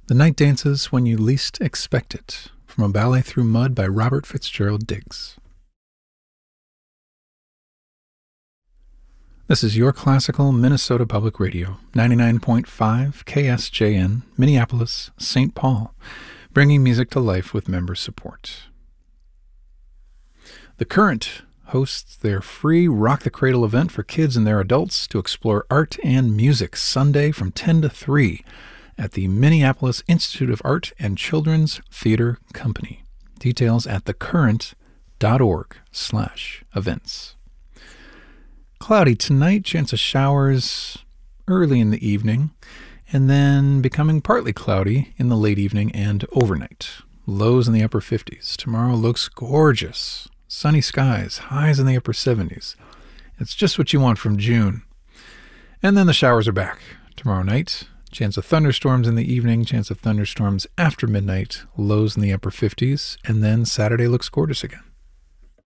The Night Dances When You Least Expect It, from A Ballet Through Mud by Robert Fitzgerald Diggs. This is your classical Minnesota Public Radio, 99.5 KSJN, Minneapolis, St. Paul, bringing music to life with member support. The Current hosts their free Rock the Cradle event for kids and their adults to explore art and music Sunday from 10 to 3 at the Minneapolis Institute of Art and Children's Theater Company. Details at thecurrent.org/events. Cloudy tonight, chance of showers early in the evening, and then becoming partly cloudy in the late evening and overnight. Lows in the upper 50s. Tomorrow looks gorgeous. Sunny skies, highs in the upper 70s. It's just what you want from June. And then the showers are back tomorrow night. Chance of thunderstorms in the evening, chance of thunderstorms after midnight, lows in the upper 50s, and then Saturday looks gorgeous again.